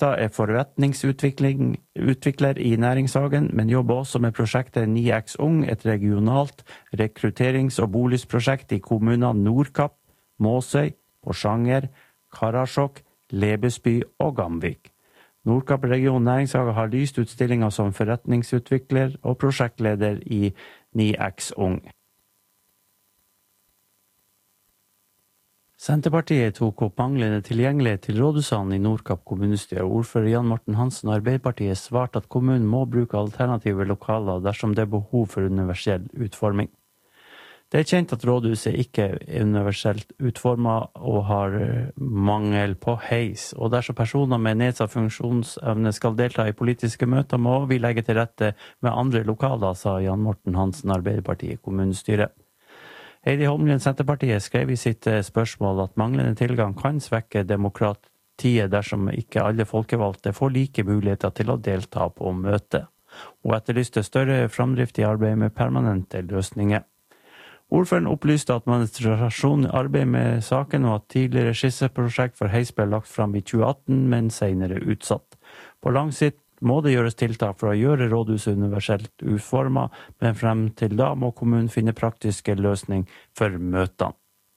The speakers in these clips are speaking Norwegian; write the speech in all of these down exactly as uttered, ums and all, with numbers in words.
Märta er forretningsutvikler i Næringshagen, men jobber også med prosjektet ni X Ung, et regionalt rekrutterings- og boligprosjekt i kommunene Nordkapp, Måsøy, Porsanger, Karasjok, Lebesby og Gamvik. Nordkapp region Næringshage har lyst ut stillinger som forretningsutvikler og prosjektleder i ni X Ung. Senterpartiet tok opp manglende tilgjengelighet til rådhusene i Nordkapp kommunestyre. Ordfører Jan Morten Hansen og Arbeiderpartiet svarte at kommunen må bruke alternative lokaler dersom det er behov for universell utforming. Det er kjent at rådhuset ikke er universelt utformet og har mangel på heis, og dersom personer med nedsatt funksjonsevne skal delta i politiske møter, må vi legge til rette med andre lokaler, sa Jan Morten Hansen, Arbeiderpartiet kommunestyre. Heidi Holmlund, Senterpartiet, skrev i sitt spørsmål at manglende tilgang kan svekke demokratiet dersom ikke alle folkevalgte får like muligheter til å delta på møte, og etterlyste større framdrift i arbeidet med permanente løsninger. Ordføreren opplyste at administrasjonen arbeider med saken og at tidligere skisseprosjekt for heis ble lagt fram i tjue atten, men senere utsatt. På lang sikt må det gjøres tiltak for å gjøre rådhuset universelt utformet, men frem til da må kommunen finne praktiske løsninger for møtene.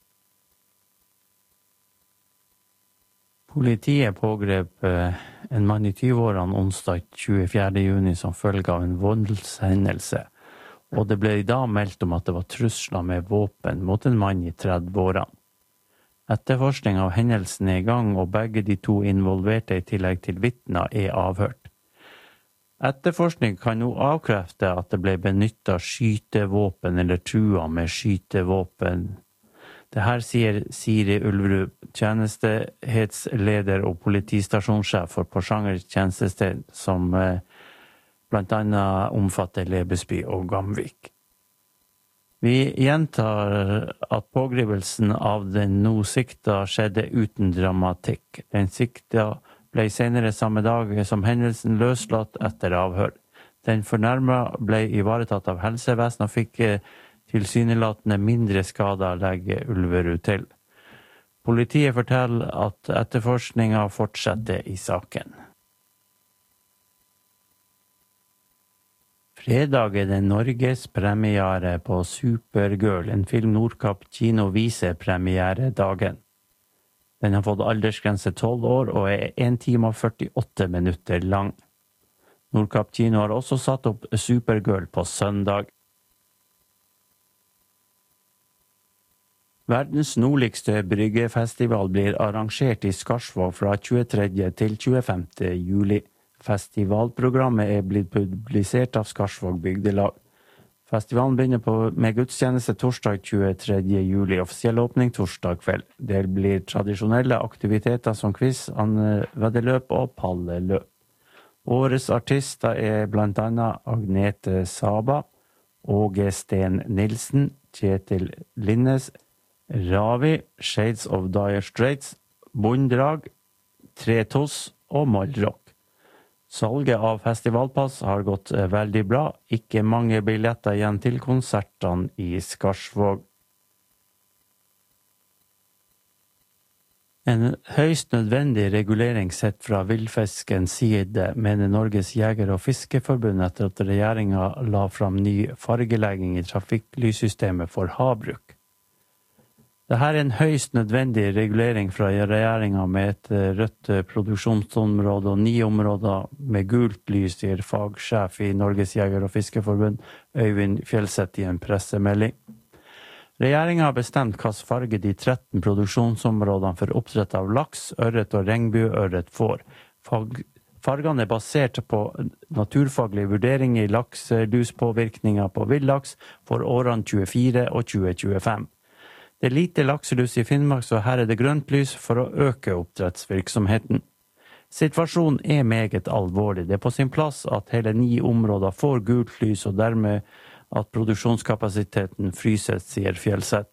Politiet pågrep en mann i tyve-årene onsdag tjuefjerde juni som følge av en voldshendelse, og det ble i dag meldt om at det var trusler med våpen mot en mann i tredve-årene. Etterforskning av hendelsen er i gang, og begge de to involverte i tillegg til vitner er avhørt. Etterforskning kan nå avkrefte at det ble benyttet skytevåpen eller trua med skytevåpen. Det her sier Siri Ulverud, tjenestethetsleder og politistasjonssjef for Porsanger tjenestested, som blant annet omfatter Lebesby og Gamvik. Vi gjentar at pågrivelsen av den nå sikta skjedde uten dramatikk. Den sikta ble senere samme dag som hendelsen løslatt etter avhør. Den fornærmede ble ivaretatt av helsevesenet og fikk tilsynelatende mindre skader, legger Ulverud til. Politiet forteller at etterforskningen fortsetter i saken. Fredag er det Norges premiere på Supergirl, en film Nordkapp kino viser premieredagen. Den har fått aldersgrense tolv år og er en time og førtiåtte minutter lang. Nordkapp kino har også satt opp Supergirl på søndag. Verdens nordligste bryggefestival blir arrangert i Skarsvåg fra tjuetredje til tjuefemte juli. Festivalprogrammet er blitt publisert av Skarsvåg bygdelag. Festivalen begynner på, med gudstjeneste torsdag tjuetredje juli, offisiell åpning torsdag kveld. Det blir tradisjonelle aktiviteter som quiz, veddeløp og palleløp. Årets artister er blant annet Agnete Saba, Åge Sten Nilsen, Kjetil Linnes, Ravi, Shades of Dire Straits, Bondrag, Tretos og Mollrock. Salget av festivalpass har gått veldig bra, ikke mange billetter igjen til konsertene i Skarsvåg. En høyst nødvendig regulering sett fra villfiskens side, mener Norges Jeger- og Fiskeforbund etter at regjeringen la fram ny fargelegging i trafikklyssystemet for havbruk. Dette er en høyst nødvendig regulering fra regjeringen med et rødt produksjonsområde og ni områder med gult lys, sier fagsjef i Norges Jeger- og Fiskeforbund, Øyvind Fjellseth, i en pressemelding. Regjeringen har bestemt hvilken farge de tretten produksjonsområdene for oppdrett av laks, ørret og regnbueørret får. Fargene er basert på naturfaglige vurderinger i lakseluspåvirkninger på villaks for årene tjuefire og tjue tjuefem. Det er lite lakselus i Finnmark, så her er det grønt lys for å øke oppdrettsvirksomheten. Situasjonen er meget alvorlig. Det er på sin plass at hele ni områder får gult lys, og dermed at produksjonskapasiteten fryses, sier Fjellseth.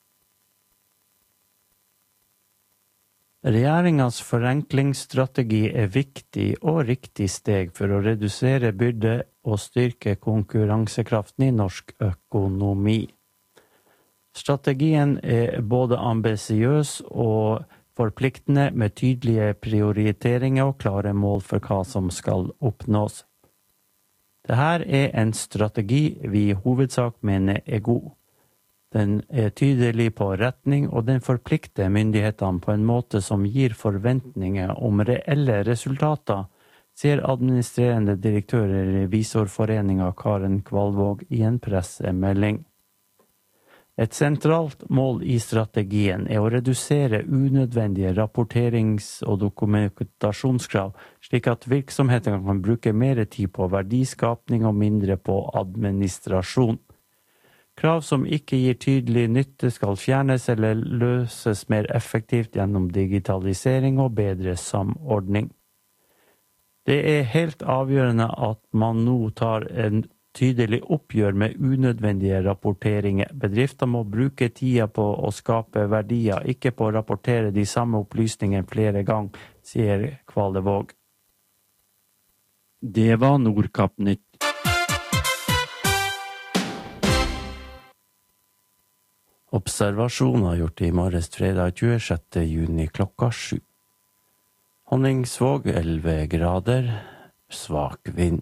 Regjeringens forenklingsstrategi er viktig og riktig steg for å redusere byrde og styrke konkurransekraften i norsk økonomi. Strategien er både ambisiøs og forpliktende med tydelige prioriteringer og klare mål for hva som skal oppnås. Dette er en strategi vi i hovedsak mener er god. Den er tydelig på retning, og den forplikter myndighetene på en måte som gir forventninger om reelle resultater, sier administrerende direktør i Revisorforeningen Karen Kvalvåg i en pressemelding. Et sentralt mål i strategien er å redusere unødvendige rapporterings- og dokumentasjonskrav, slik at virksomhetene kan bruke mer tid på verdiskapning og mindre på administrasjon. Krav som ikke gir tydelig nytte skal fjernes eller løses mer effektivt gjennom digitalisering og bedre samordning. Det er helt avgjørende at man nå tar en tydelig oppgjør med unødvendige rapporteringer. Bedrifter må bruke tida på å skape verdier, ikke på å rapportere de samme opplysningene flere ganger, sier Kvalevåg. Det var Nordkapp-nytt. Observasjoner gjort i morges fredag tjuesjette juni klokka sju. Honningsvåg elleve grader, svak vind.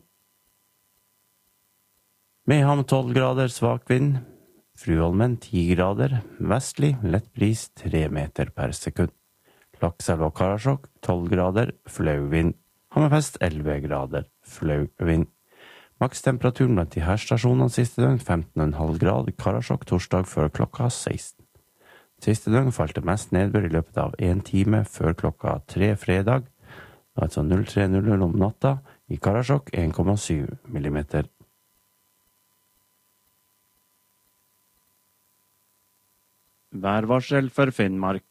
Mehamn tolv grader, svak vind. Fruholmen ti grader, vestlig, lett bris tre meter per sekund. Lakselv og Karasjok tolv grader, flau vind. Hammerfest elleve grader, flau vind. Makstemperaturen blant de her stasjonene siste døgn femten komma fem grad, Karasjok torsdag før klokka seksten. Siste døgn falt det mest nedbør i løpet av en time før klokka tre fredag, altså null tre null null om natta, i Karasjok en komma syv millimeter. Værvarsel for Finnmark.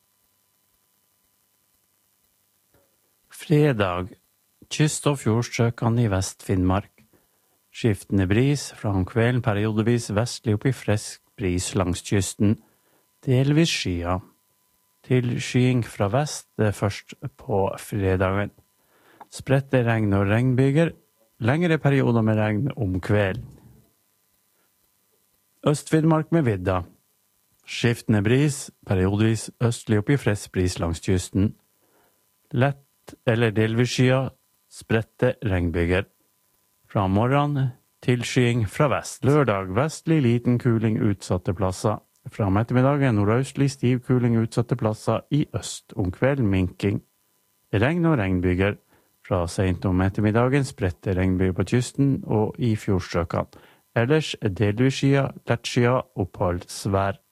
Fredag, kyst- og fjordstrøkene i Vest-Finnmark. Skiftende bris, fra om kvelden periodevis vestlig opp i frisk bris langs kysten. Delvis skya. Til skying fra vest først på fredagen. Spredte regn og regnbyger. Lengre perioder med regn om kvelden. Øst-Finnmark med vidda. Skiftende bris, periodevis østlig opp i frisk bris langs kysten. Lett eller delvis skya. Spredte regnbyger. Fra morgen til skying fra vest. Lørdag vestlig liten kuling utsatte plasser. Fra ettermiddagen nordøstlig stiv kuling utsatte plasser i øst. Om kvelden minking. Regn og regnbyger. Fra sent om ettermiddagen spredte regnbyger på kysten og i fjordstrøkene. Ellers delvis skya, lett skya, oppholdsvær.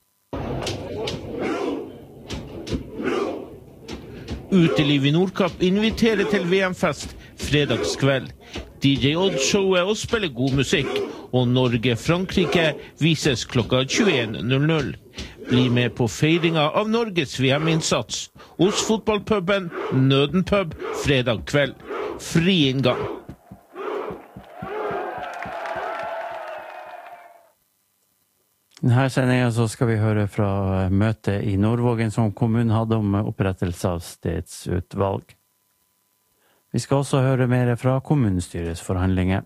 Uteliv i Nordkapp inviterer til V M-fest fredagskveld. D J Odd-showet og spiller god musikk, og Norge-Frankrike vises klokka tjueen null null. Bli med på feiringa av Norges V M-innsats hos fotballpuben Nøden Pub fredag kveld. Fri inngang. I denne sendingen så skal vi høre fra møtet i Nordvågen som kommunen hadde om opprettelse av stedsutvalg. Vi skal også høre mer fra kommunestyrets forhandlinger.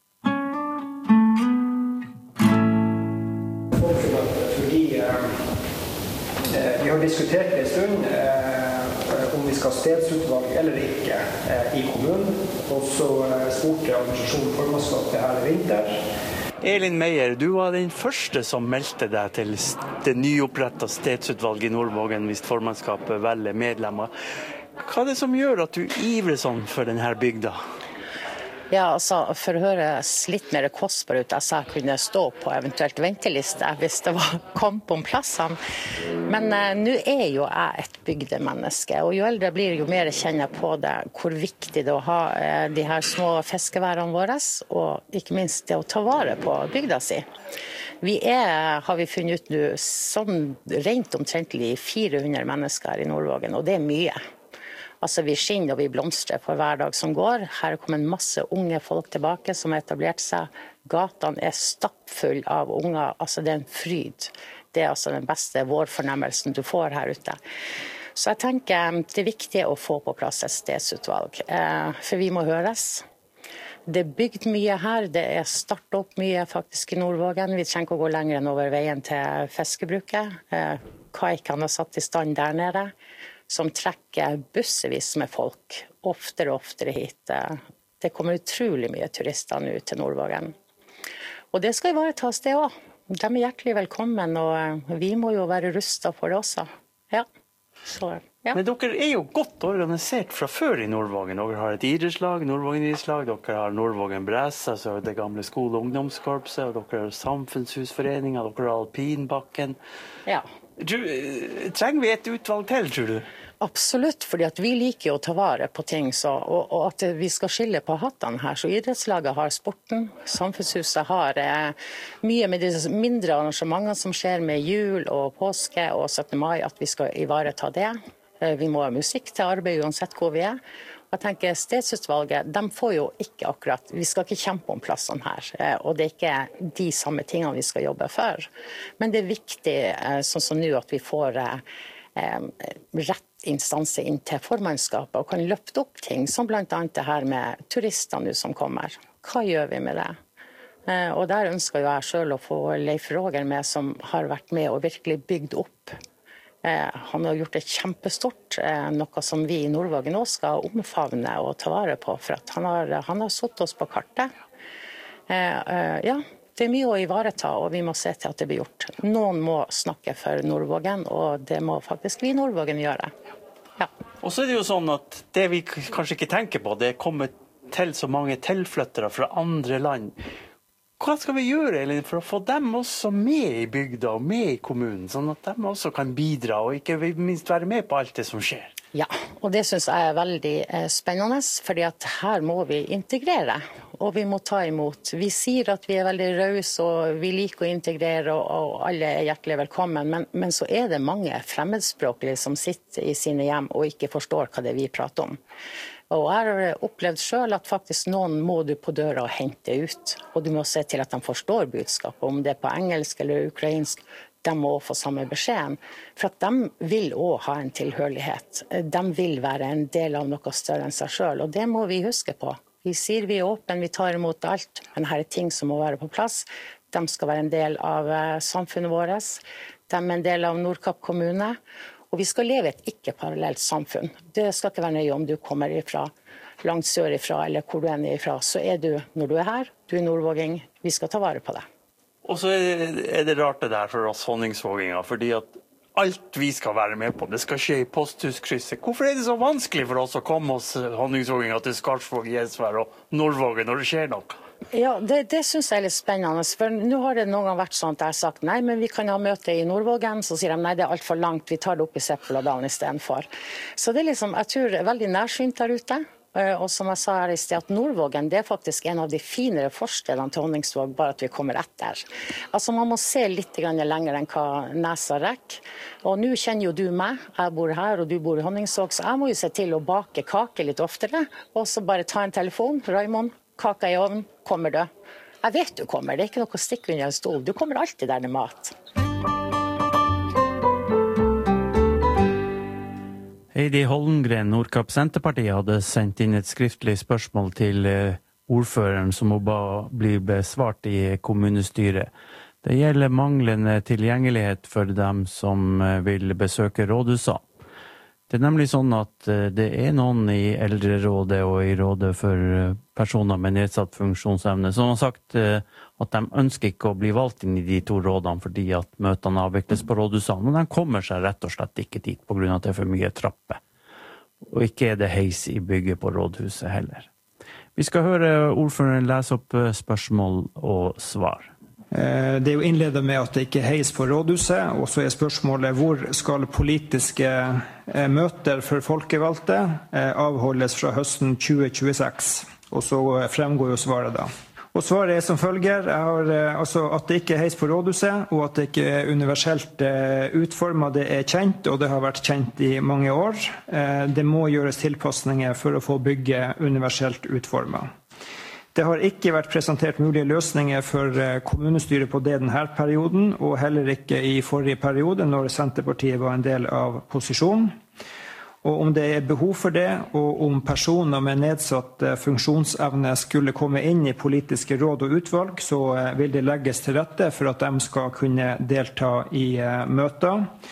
Fordi eh, vi har diskutert en stund eh, om vi skal ha stedsutvalg eller ikke eh, i kommunen, og så eh, spurte administrasjonen formannskapet her i vinter. Elin Meyer, du var den første som meldte deg til det nyopprettet stedsutvalget i Nordvågen hvis formannskapet velger medlemmer. Hva er det som gjør at du ivrer sånn for denne bygda? Ja, altså, for å høres litt mer kostbar ut, altså jeg kunne stå på eventuelt venteliste hvis det var kamp om plassene. Men eh, nå er jo jeg et bygdemenneske, og jo eldre blir jo mer kjenner jeg på det, hvor viktig det er å ha eh, de her små fiskeværene våre, og ikke minst det å ta vare på bygda si. Vi er, har vi funnet ut nå, sånn rent omtrentlig fire hundre mennesker i Nordvågen, og det er mye. Altså vi skinner og vi blomstrer for hver dag som går. Her er kommet masse unge folk tilbake som har etablert seg. Gatene er stappfull av unger. Altså det er en fryd. Det er altså den beste vårfornemmelsen du får her ute. Så jeg tenker det er viktig å få på plass et stedsutvalg. For vi må høres. Det er bygd mye her. Det er startet opp mye faktisk i Nordvågen. Vi trenger ikke å gå lenger enn over veien til fiskebruket. Kaikene er satt i stand der nede. som trekker bussevis med folk, oftere og oftere hit. Det kommer utrolig mye turister nå til Nordvågen. Og det skal ivaretas det også. De er hjertelig velkommen, og vi må jo være rustet for det også. Ja. Så, ja. Men dere er jo godt organisert fra før i Nordvågen. Dere har et idrettslag, Nordvågen idrettslag, dere har Nordvågen Bresse, altså det gamle skole- og ungdomskorpset, og dere har samfunnshusforeninger, dere har Alpinbakken. Ja. Du, trenger vi et utvalg til, tror du? Absolutt, fordi at vi liker å ta vare på ting, så, og, og at vi skal skille på hattene her. Så idrettslaget har sporten, samfunnshuset har eh, mye med de mindre arrangementer som skjer med jul og påske og syttende mai, at vi skal ivareta det. Eh, vi må ha musikk til arbeid uansett hvor vi er. Og jeg tenker stedsutvalget, de får jo ikke akkurat, vi skal ikke kjempe om plassene her, eh, og det er ikke de samme tingene vi skal jobbe for. Men det er viktig, eh, sånn som nå, at vi får eh, rett instanser inn til formannskapet og kan løfte opp ting, som blant annet det her med turistene som kommer. Hva gjør vi med det? Og der ønsker jeg selv å få Leif Roger med, som har vært med og virkelig bygd opp. Han har gjort det kjempestort, noe som vi i Nordvågen også skal omfavne og ta vare på, for at han har, han har satt oss på kartet. Ja, det er mye å ivareta, og vi må se til at det blir gjort. Noen må snakke for Nordvågen, og det må faktisk vi i Nordvågen gjøre. Ja. Og så er det jo sånn at det vi kanskje ikke tenker på, det er kommet til så mange tilflyttere fra andre land. Hva skal vi gjøre, Elin, for å få dem også med i bygda og med i kommunen, sånn at de også kan bidra og ikke minst være med på alt det som skjer? Ja, og det synes jeg er veldig spennende, fordi at her må vi integrere, og vi må ta imot. Vi sier at vi er veldig rause, og vi liker å integrere, og, og alle er hjertelig velkommen, men, men så er det mange fremmedspråklige som sitter i sine hjem og ikke forstår hva det er vi prater om. Og jeg har opplevd selv at faktisk noen må du på døra og hente ut, og du må se til at de forstår budskapet, om det er på engelsk eller ukrainsk. De må få samme beskjeden, for at de vil også ha en tilhørighet. De vil være en del av noe større enn seg selv, og det må vi huske på. Vi sier vi er åpne, vi tar imot alt, men her er ting som må være på plass. De skal være en del av samfunnet vårt, de er en del av Nordkapp kommune, og vi skal leve et ikke-parallelt samfunn. Det skal ikke være nøye om du kommer ifra, langt sør ifra, eller hvor du er ifra, så er du, når du er her, du er nordvåging, vi skal ta vare på det. Og så er det rart det der for oss honningsvåginger, fordi at alt vi skal være med på, det skal skje i posthuskrysset. Hvorfor er det så vanskelig for oss å komme oss honningsvåginger til Skarsvåg, Gjesvær og Nordvågen når det skjer noe? Ja, det, det synes jeg er litt spennende, for nå har det noen gang vært sånn at jeg har sagt, nei, men vi kan ha møte i Nordvågen, så sier de, nei, det er alt for langt, vi tar det opp i Seppeladalen i stedet for. Så det er liksom, jeg tror det er veldig nærsynt der ute. Og som jeg sa her i sted, at Nordvågen det er faktisk en av de finere forstedene til Honningsvåg, bare at vi kommer etter. Altså man må se litt lenger enn hva nesa rekker. Og nå kjenner jo du meg, jeg bor her og du bor i Honningsvåg, så jeg må jo se til å bake kake litt oftere, og så bare ta en telefon. Raimond, kaka i ovnen, kommer du? Jeg vet du kommer, det er ikke noe stikk under en stol, du kommer alltid der med mat. Heidi Holmgren, Nordkapp Senterpartiet, hadde sendt inn et skriftlig spørsmål til ordføreren som må bli besvart i kommunestyret. Det gjelder manglende tilgjengelighet for dem som vil besøke rådhuset. Det er nemlig sånn at det er noen i eldrerådet og i rådet for personer med nedsatt funksjonsevne som har sagt at de ønsker ikke å bli valgt inn i de to rådene fordi at møtene avvikles på rådhuset, men de kommer seg rett og slett ikke dit på grunn av at det er for mye trapper. Og ikke er det heis i bygget på rådhuset heller. Vi skal høre ordføreren lese opp spørsmål og svar. Det er jo innledet med at det ikke er heis på rådhuset, og så er spørsmålet hvor skal politiske møter for folkevalgte avholdes fra høsten tjue tjueseks, og så fremgår jo svaret da. Og svaret er som følger, jeg har, altså at det ikke er heis på rådhuset, og at det ikke er universelt utformet, det er kjent, og det har vært kjent i mange år. Det må gjøres tilpasninger for å få bygget universelt utformet. Det har ikke vært presentert mulige løsninger for kommunestyret på det denne perioden, og heller ikke i forrige periode, når Senterpartiet var en del av posisjonen. Og om det er behov for det, og om personer med nedsatt funksjonsevne skulle komme inn i politiske råd og utvalg, så vil det legges til rette for at de skal kunne delta i møter.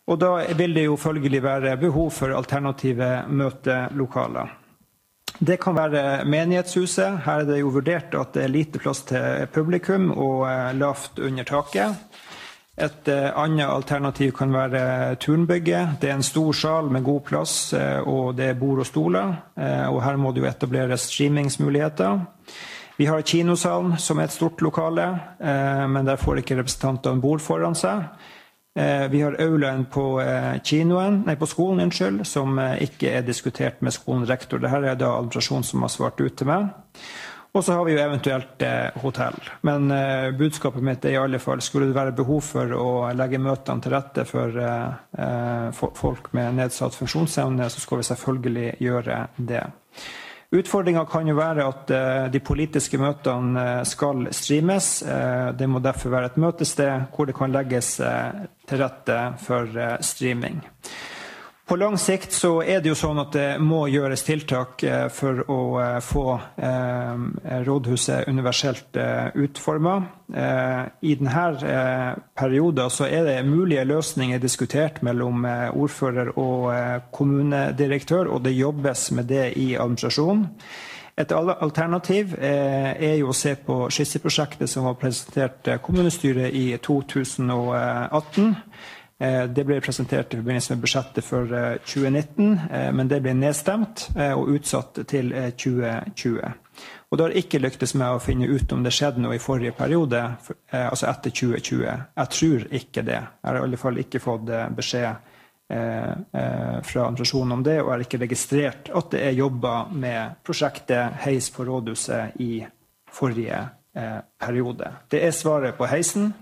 Og da vil det jo følgelig være behov for alternative møtelokaler. Det kan være menighetshuset. Her er det jo vurdert at det er lite plass til publikum og lavt under taket. Et annet alternativ kan være turnbygget. Det er en stor sal med god plass, og det er bord og stoler. Og her må det jo etableres streamingsmuligheter. Vi har kinosalen som er et stort lokale, men der får ikke representantene bord foran seg. Vi har aulaen på kinoen, nei på skolen, unnskyld, som ikke er diskutert med skolen rektor. Dette er da administrasjon som har svart ut til meg. Og så har vi jo eventuelt hotell. Men budskapet mitt er i alle fall, skulle det være behov for å legge møtene til rette for, for folk med nedsatt funksjonsevne, så skal vi selvfølgelig gjøre det. Utfordringen kan jo være at de politiske møtene skal streames. Det må derfor være et møtested hvor det kan legges til rette for streaming. På lang sikt så er det jo sånn at det må gjøres tiltak for å få rådhuset universelt utformet. I denne perioden så er det mulige løsninger diskutert mellom ordfører og kommunedirektør, og det jobbes med det i administrasjonen. Et alternativ er jo å se på skisseprosjektet som var presentert kommunestyret i to tusen og atten. Det ble presentert i forbindelse med budsjettet for tjue nitten, men det ble nedstemt og utsatt til tjue tjue. Og det har ikke lyktes med å finne ut om det skjedde noe i forrige periode, altså etter tjue tjue. Jeg tror ikke det. Jeg har i alle fall ikke fått beskjed fra administrasjonen om det, og har ikke registrert at det er jobbet med prosjektet Heis på rådhuset i forrige periode. Det er svaret på heisen.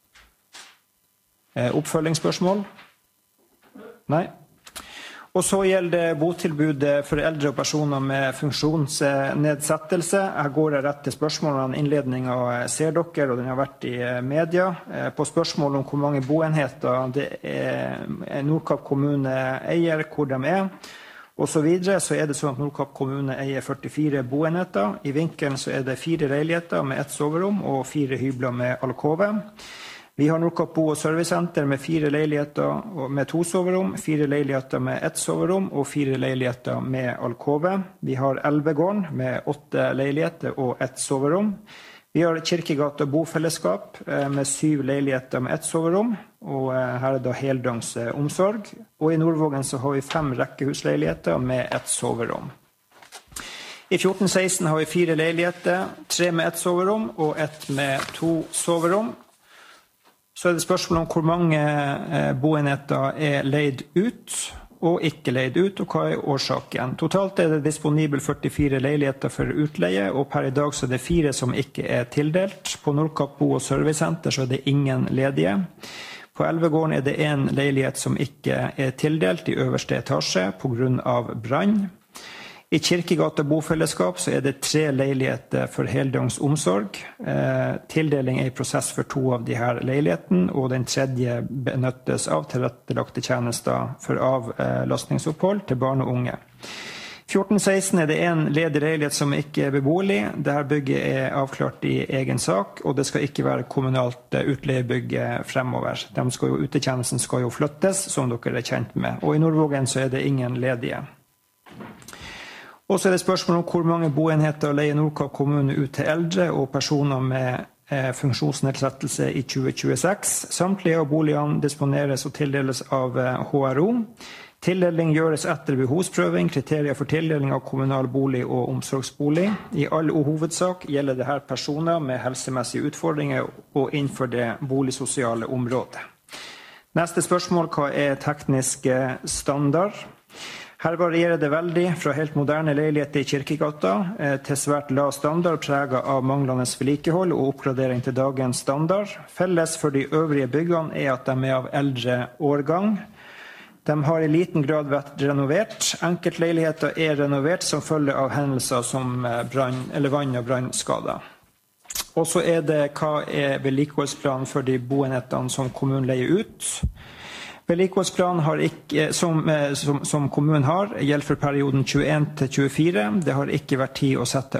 Oppfølgingsspørsmål? Nei. Og så gjelder det botilbudet for eldre og personer med funksjonsnedsettelse. Her går jeg rett til spørsmålene. Innledningen ser dere, og den har vært i media. På spørsmål om hvor mange boenheter det er Nordkapp kommune eier, hvor de er, og så videre, så er det sånn at Nordkapp kommune eier førtifire boenheter. I vinkelen så er det fire leiligheter med ett soverom og fire hybler med alkove. Vi har Nordkapp bo- og servicesenter med fire leiligheter med to soverom, fire leiligheter med ett soverom og fire leiligheter med alkove. Vi har Elvegården med åtte leiligheter og ett soverom. Vi har Kirkegata bofellesskap med syv leiligheter med ett soverom, og her er det heldøgns omsorg. Og i Nordvågen så har vi fem rekkehusleiligheter med ett soverom. I fjorten seksten har vi fire leiligheter, tre med ett soverom og ett med to soverom. Så er det spørsmål om hvor mange boenheter er leid ut og ikke leid ut, og hva er årsaken. Totalt er det disponibel førtifire leiligheter for utleie, og per i dag så er det fire som ikke er tildelt. På Nordkapp bo- og servicesenter så er det ingen ledige. På Elvegården er det en leilighet som ikke er tildelt i øverste etasje på grunn av brann. I Kirkegata bofellesskap så er det tre leiligheter for heldøgns omsorg. Eh, tildeling er i prosess for to av de her leilighetene, og den tredje benyttes av tilrettelagte tjenester for avlastningsopphold til barn og unge. fjorten seksten er det en ledig leilighet som ikke er beboelig. Dette bygget er avklart i egen sak, og det skal ikke være kommunalt utleiebygg fremover. De skal jo, utetjenesten skal jo flyttes, som dere er kjent med. Og i Nordvågen så er det ingen ledige. Og så er det spørsmål om hvor mange boenheter leier Nordkapp kommune ut til eldre og personer med eh, funksjonsnedsettelse i tjue tjueseks. Samtlige av boligene disponeres og tildeles av eh, H R O. Tildeling gjøres etter behovsprøving, kriterier for tildeling av kommunal bolig og omsorgsbolig. I all hovedsak gjelder det her personer med helsemessige utfordringer og innenfor det boligsosiale området. Neste spørsmål, hva er teknisk standard? Her varierer det veldig fra helt moderne leiligheter i Kirkegata til svært lav standard preget av manglende vedlikehold og oppgradering til dagens standard. Felles for de øvrige byggene er at de er av eldre årgang. De har i liten grad vært renovert. Enkeltleiligheter er renovert som følge av hendelser som brann, eller vann- og brannskader. Og så er det hva er vedlikeholdsplanen for de boenhetene som kommunen leier ut. Vedlikeholdsplanen har ikke, som, som, som kommunen har, gjelder for perioden tjueen til tjuefire. Det har ikke vært tid å sette av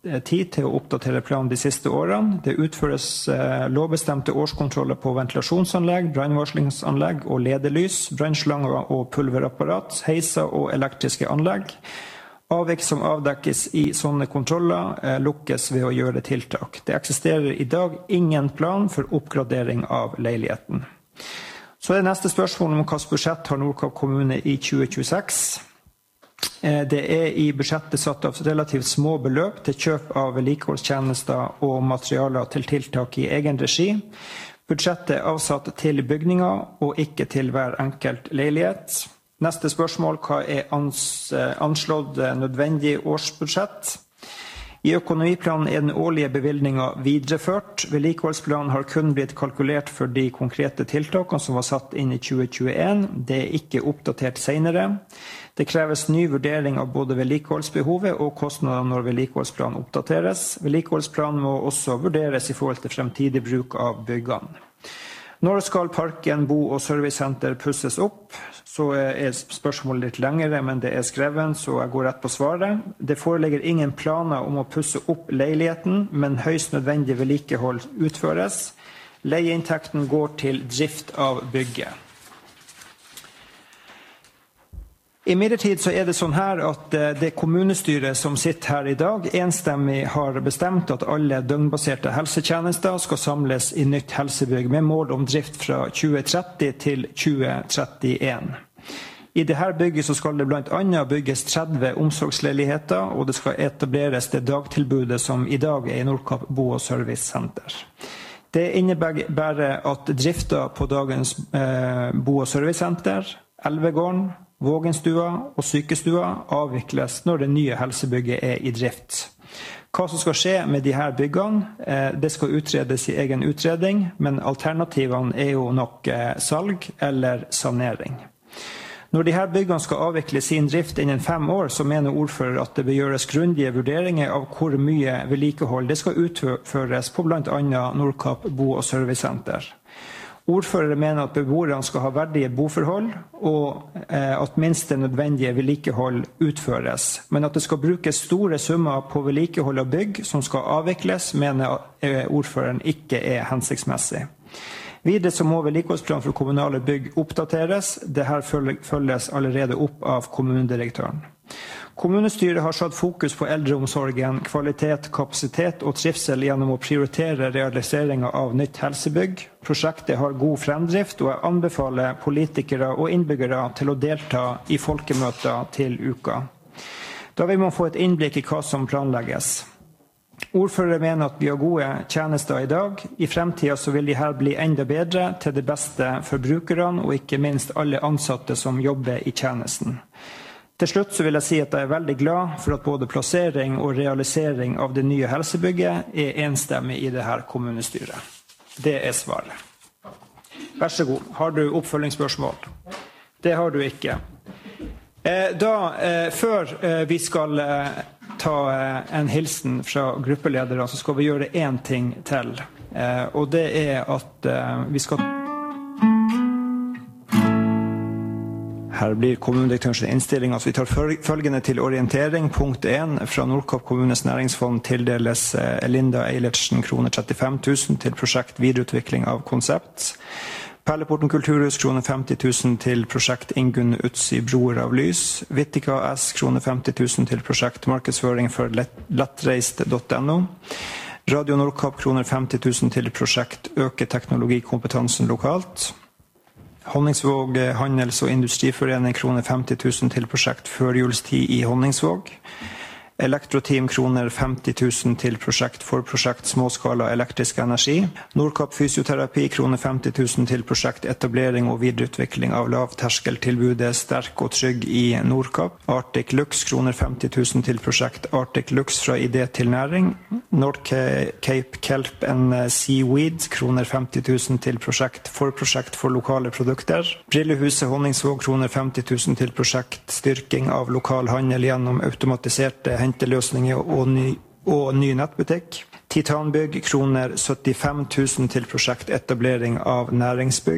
tid til å oppdatere planen de siste årene. Det utføres lovbestemte årskontroller på ventilasjonsanlegg, brannvarslingsanlegg og ledelys, brannslanger og pulverapparat, heiser og elektriske anlegg. Avvik som avdekkes i sånne kontroller lukkes ved å gjøre tiltak. Det eksisterer i dag ingen plan for oppgradering av leiligheten. Så er det neste spørsmål om hvilket budsjett har Nordkapp kommune i tjue tjueseks. Det er i budsjettet satt av relativt små beløp til kjøp av vedlikeholdstjenester og materialer til tiltak i egen regi. Budsjettet er avsatt til bygninger og ikke til hver enkelt leilighet. Neste spørsmål, hva er anslått nødvendig årsbudsjett? I økonomiplanen er den årlige bevilgningen videreført. Vedlikeholdsplanen har kun blitt kalkulert for de konkrete tiltakene som var satt inn i tjue tjueen. Det er ikke oppdatert senere. Det kreves ny vurdering av både vedlikeholdsbehovet og kostnader når vedlikeholdsplanen oppdateres. Vedlikeholdsplanen må også vurderes i forhold til fremtidig bruk av byggene. Når skal parken, bo- og servicesenter pusses opp? Så er spørsmålet litt lengre, men det er skrevet, så jeg går rett på svaret. Det foreligger ingen planer om å pusse opp leiligheten, men høyst nødvendig vedlikehold utføres. Leieinntekten går til drift av bygget. I midlertid så er det sånn her at det kommunestyret som sitter her i dag enstemmig har bestemt at alle døgnbaserte helsetjenester skal samles i nytt helsebygg med mål om drift fra tjue tretti til tjue trettien. I dette bygget så skal det blant annet bygges tretti omsorgsleiligheter, og det skal etableres det dagtilbudet som i dag er i Nordkapp bo- og servicesenter. Det innebærer at drifta på dagens eh, bo- og servicesenter, Elvegården, Vågenstua og sykestua avvikles når det nye helsebygget er i drift. Hva som skal skje med de her byggene, det skal utredes i egen utredning, men alternativene er jo nok salg eller sanering. Når de her byggene skal avvikle sin drift innen fem år, så mener ordfører at det bør gjøres grundige vurderinger av hvor mye vedlikehold det skal utføres på blant annet Nordkapp bo- og servicesenter. Ordførere mener at beboerne skal ha verdige boforhold, og at minst det nødvendige vedlikehold utføres. Men at det skal brukes store summer på vedlikehold av bygg som skal avvikles, mener ordføreren ikke er hensiktsmessig. Videre så må vedlikeholdsplan for kommunale bygg oppdateres. Dette følges allerede opp av kommunedirektøren. Kommunestyret har satt fokus på eldreomsorgen, kvalitet, kapasitet og trivsel gjennom å prioritere realiseringen av nytt helsebygg. Prosjektet har god fremdrift, og jeg anbefaler politikere og innbyggere til å delta i folkemøter til uka. Da vil man få et innblikk i hva som planlegges. Ordfører mener at vi har gode tjenester i dag. I fremtiden så vil de her bli enda bedre til det beste for brukerne, og ikke minst alle ansatte som jobber i tjenesten. Til slutt så vil jeg si at jeg er veldig glad for at både plassering og realisering av det nye helsebygget er enstemmig i det her kommunestyret. Det er svaret. Vær så god. Har du oppfølgingsspørsmål? Det har du ikke. Da, før vi skal ta en hilsen fra gruppeledere, så skal vi gjøre en ting til. Og det er at vi skal... Her blir kommunedirektørens innstilling. Altså vi tar følgende til orientering. Punkt én, fra Nordkapp kommunes næringsfond tildeles Linda Eilertsen kroner trettifem tusen til prosjekt videreutvikling av konsept. Perleporten Kulturhus kroner femti tusen til prosjekt Ingunn Utsi Broer av Lys. Vittika S kroner femti tusen til prosjekt markedsføring for lettreist punktum no. Radio Nordkapp kroner femti tusen til prosjekt øke teknologikompetansen lokalt. Honningsvåg Handels- og Industriforening kroner femti tusen til prosjekt førjulstid i Honningsvåg. Elektroteam kroner femti tusen til prosjekt for prosjekt småskala elektrisk energi. Nordkapp Fysioterapi kroner femti tusen til prosjekt etablering og videreutvikling av lavterskeltilbudet Sterk og Trygg i Nordkapp. Arctic Lux kroner femti tusen til prosjekt Arctic Lux fra idé til næring. North Cape Kelp and Seaweed kroner femti tusen til prosjekt for prosjekt for lokale produkter. Brillehuset Honningsvåg kroner femti tusen til prosjekt styrking av lokal handel gjennom automatiserte henteløsninger og ny, og ny nettbutikk. Titanbygg kroner syttifem tusen til prosjekt etablering av næringsbygg.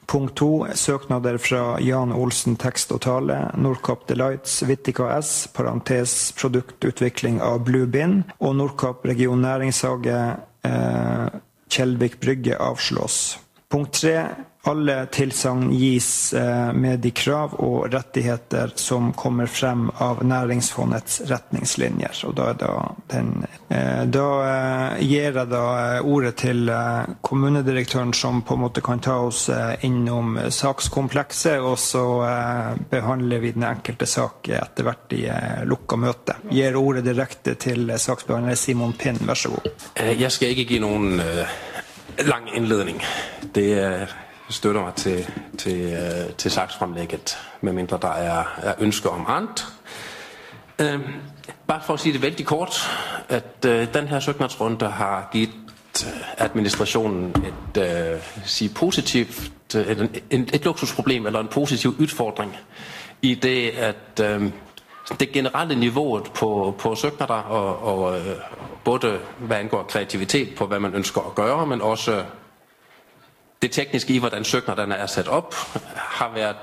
Punkt to, søknader fra Jan Olsen Tekst og Tale, Nordkapp Delights, Vittika S, parentes produktutvikling av Blue Bin, og Nordkapp Region Næringshage, eh, Kjeldvik Brygge avslås. Punkt tre, alle tilsagn gis eh, med de krav og rettigheter som kommer frem av Næringsfondets retningslinjer. Og da, da, den, eh, da eh, gir jeg da ordet til eh, kommunedirektøren som på en måte kan ta oss eh, innom sakskomplekset, og så eh, behandler vi den enkelte sak etter hvert i eh, lukka møte. Gir ordet direkte til eh, saksbehandler Simon Pinn, vær så god. Jeg skal ikke give nogen øh, lang indledning. Det er... støtter mig til, til, til saksfremlægget, medmindre der er, er ønsker om andet. Øh, bare for at sige det vældig kort, at øh, den her søgnadsrunde har givet administrationen et, øh, sige positivt, et, et, et luksusproblem eller en positiv udfordring i det, at øh, det generelle niveauet på, på søgnader, og, og øh, både hvad angår kreativitet på, hvad man ønsker at gøre, men også det tekniske i, hvordan søgnaderne er sat op, har været,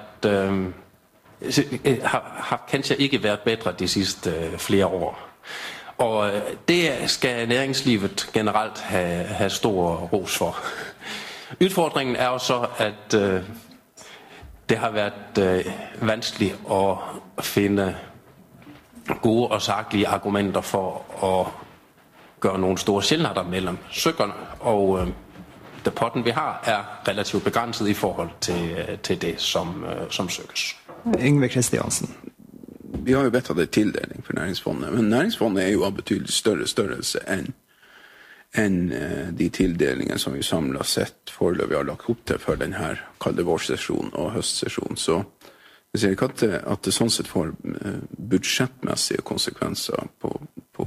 øh, har, har kanskje ikke været bedre de sidste øh, flere år. Og øh, det skal næringslivet generelt have, have stor ros for. Udfordringen er jo så, at øh, det har været øh, vanskeligt at finde gode og saglige argumenter for at gøre nogle store skillnader mellem søgerne, og øh, det potten vi har er relativt begrænset i forhold til, til det som, som søges. Yngve Kristiansen. Vi har jo bedt av det tildeling for næringsfondet, men næringsfondet er jo av betydelig større størrelse enn enn de tildelinger som vi samlet sett foreløpig har lagt opp til for denne kalde vårsesjonen og høstsesjonen. Så jeg ser ikke at det, at det sånn sett får budsjettmessige konsekvenser på, på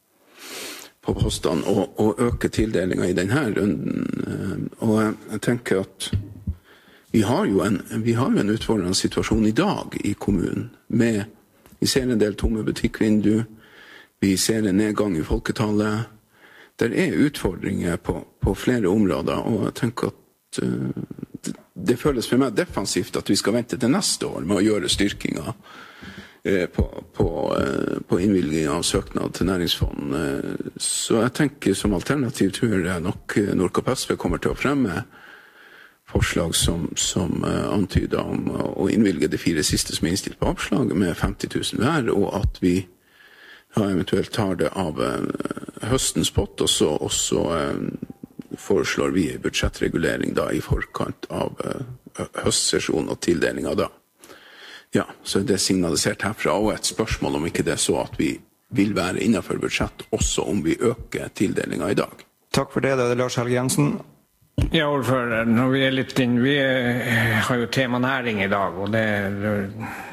på postene og, og øke tildelinger i denne runden. Og jeg tenker at vi har jo en, vi har jo en utfordrende situasjon i dag i kommunen. Med, vi ser en del tomme butikkvindu, vi ser en nedgang i folketallet. Der er utfordringer på, på flere områder, og jeg tenker at uh, det, det føles for meg defensivt at vi skal vente til neste år med å gjøre styrkinger På, på, på innvilgning av søknad til næringsfond. Så jeg tenker som alternativ tror jeg nok Nordkapp S V kommer til å fremme forslag som, som antyder om å innvilge de fire siste som er innstilt på avslag med femti tusen hver, og at vi ja, eventuelt tar det av høstens pott, og så, og så foreslår vi budsjettregulering da i forkant av høstsesjonen og tildelingen da. Ja, så det er signalisert herfra, og et spørsmål om ikke det er så at vi vil være innenfor budsjett, også om vi øker tildelingen i dag. Takk for det, det er Lars Helge Jensen. Ja, ordfører, når vi er litt inn, vi har jo tema næring i dag, og det er,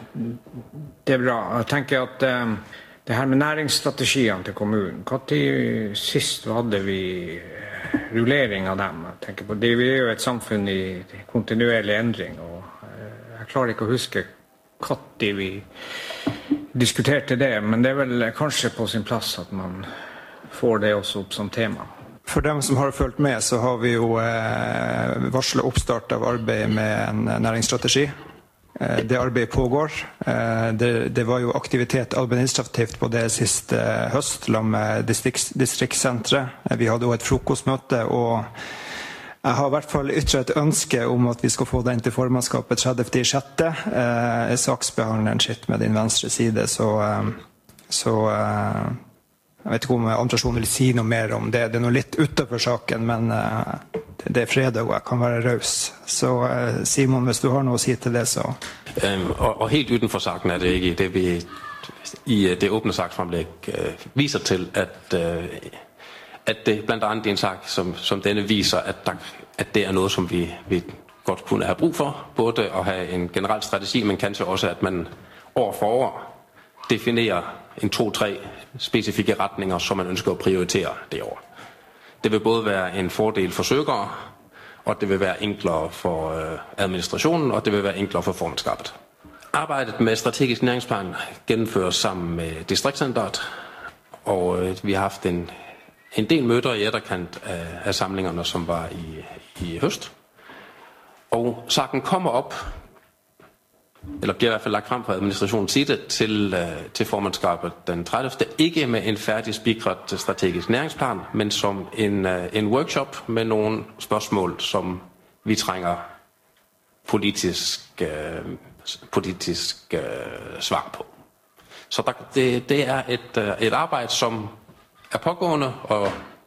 det er bra. Jeg tenker at um, det her med næringsstrategiene til kommunen, hva til sist hadde vi rullering av dem? Jeg tenker på, det vi er jo et samfunn i kontinuerlig endring, og uh, jeg klarer ikke å huske katt vi diskuterte det, men det er vel kanskje på sin plass at man får det også opp som tema. For dem som har følt med, så har vi jo eh, varslet oppstart av arbeid med en næringsstrategi. Eh, det arbeidet pågår. Eh, det, det var jo aktivitet administrativt på det siste høst, sammen med distrikts, distriktssentre. Eh, vi hadde også et frokostmøte, og jeg har i hvert fall ytret et ønske om at vi skal få den til formannskapet tredivte i sjette. Eh, saksbehandleren sitt med din venstre side, så, eh, så eh, jeg vet ikke om administrasjonen vil si noe mer om det. Det er noe litt utenfor saken, men eh, det er fredag og jeg kan være raus. Så eh, Simon, hvis du har noe å si til det, så... Um, og, og helt utenfor saken er det ikke det vi i det åbne saksfremlæg uh, viser til, at... Uh, at det blandt andet er en sak, som, som denne viser, at, der, at det er noget, som vi, vi godt kunne have brug for. Både at have en generel strategi, men kanskje også, at man år for år definerer en to-tre specifikke retninger, som man ønsker at prioritere det år. Det vil både være en fordel for søgere, og det vil være enklere for øh, administrationen, og det vil være enklere for formandskabet. Arbejdet med strategisk næringsplan gennemføres sammen med distriktscenteret, og øh, vi har haft en en del møder i etterkant af, af samlingerne, som var i, i høst. Og saken kommer op, eller bliver i hvert fald lagt frem fra administrationens side til, øh, til formandskabet den tredivte Ikke med en færdig spikret strategisk næringsplan, men som en, øh, en workshop med nogle spørgsmål, som vi trænger politisk, øh, politisk øh, svar på. Så der, det, det er et, øh, et arbejde, som er pågående, og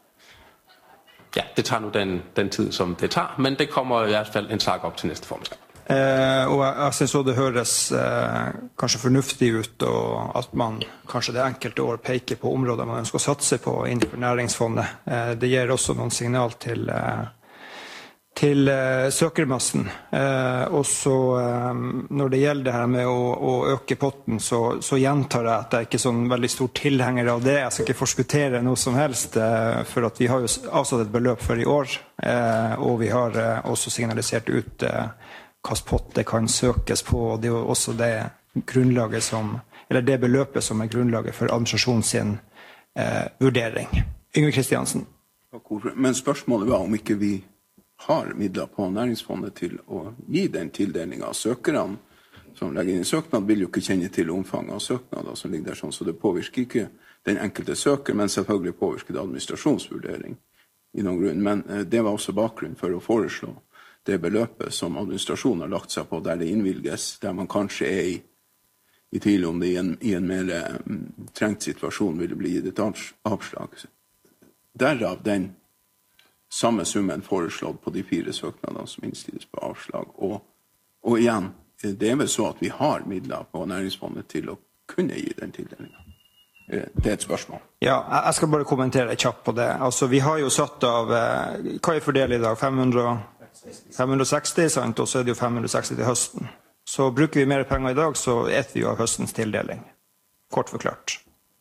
ja, det tager nu den, den tid, som det tager, men det kommer i hvert fall en sak op til næste formandskab. Eh, og jeg synes også det høres eh, kanskje fornuftig ut, og at man kanskje det enkelte år peker på områder man ønsker å satse på innenfor næringsfondet. Eh, det gir også noen signal til, eh, til eh, søkermassen. Eh, og så eh, når det gjelder det her med å, å øke potten, så, så gjentar jeg at jeg ikke er sånn veldig stor tilhenger av det. Jeg skal ikke forskuttere noe som helst, eh, for at vi har jo avsatt et beløp for i år, eh, og vi har eh, også signalisert ut eh, hvilken pott det kan søkes på, og det er jo også det grunnlaget som, eller det beløpet som er grunnlaget for administrasjonen sin eh, vurdering. Yngve Kristiansen. Men spørsmålet var om ikke vi har midler på næringsfondet til å gi den tildelingen av søkerne som legger inn i søknad, vil jo ikke kjenne til omfanget av søknader som ligger der sånn, så det påvirker ikke den enkelte søker, men selvfølgelig påvirker det administrasjonsvurdering i noen grunn. Men eh, det var også bakgrunn for å foreslå det beløpet som administrasjonen har lagt seg på, der det innvilges, der man kanskje er i, i tvil om det i en, i en mer um, trengt situasjon vil det bli gitt et avslag. Derav den samme summen foreslått på de fire søknadene som innstilles på avslag. Og, og igjen, det er vel så at vi har midler på næringsfondet til å kunne gi den tildelingen. Det er et spørsmål. Ja, jeg skal bare kommentere kjapt på det. Altså, vi har jo satt av, hva er fordelt i dag? fem hundre fem hundre og seksti, sant? Og så er det jo fem hundre og seksti til høsten. Så bruker vi mer penger i dag, så etter vi jo av høstens tildeling. Kort forklart.